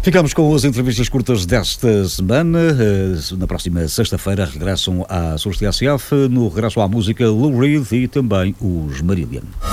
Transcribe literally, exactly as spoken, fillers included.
Ficamos com as entrevistas curtas desta semana. Na próxima sexta-feira regressam à Source T S F, no regresso à música Lou Reed e também os Marillion.